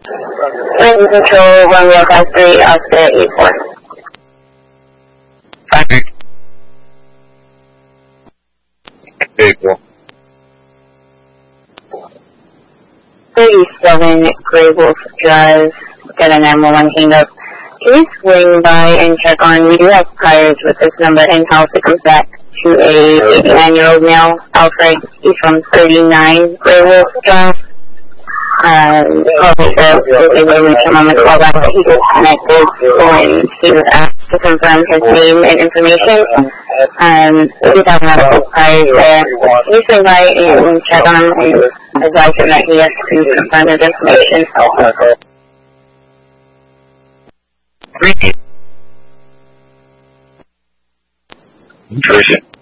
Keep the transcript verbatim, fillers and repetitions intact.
Wind control, Romeo five three, Oscar eight four. five three. eight four. thirty-seven Grey Wolf Drive, got a nine one one hang up. Can you swing by and check on, we do have priors with this number in-house. It comes back to a eighty-nine-year-old male, Alfred. He's from thirty-nine Grey Wolf Drive. Um, called the they will reach him on the call back, but he disconnected when he was asked to confirm his name and information. Um, we did have another priors there. Can you swing by and check on him and advise him that he has to confirm his information? Three. Intrusion.